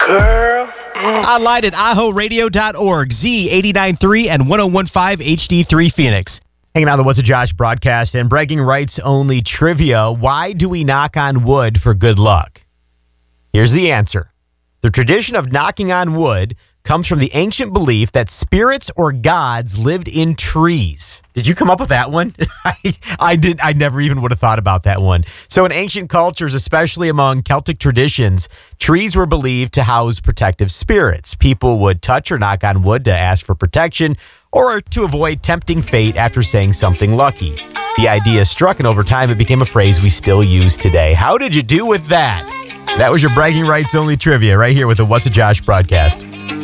Girl. Online at ahoradio.org, Z89.3 and 101.5 HD3 Phoenix. Hanging out on the What's a Josh broadcast and bragging rights only trivia. Why do we knock on wood for good luck? Here's the answer. The tradition of knocking on wood comes from the ancient belief that spirits or gods lived in trees. Did you come up with that one? I never even would have thought about that one. So in ancient cultures, especially among Celtic traditions, trees were believed to house protective spirits. People would touch or knock on wood to ask for protection or to avoid tempting fate after saying something lucky. The idea struck, and over time it became a phrase we still use today. How did you do with that? That was your bragging rights only trivia right here with the What's a Josh broadcast.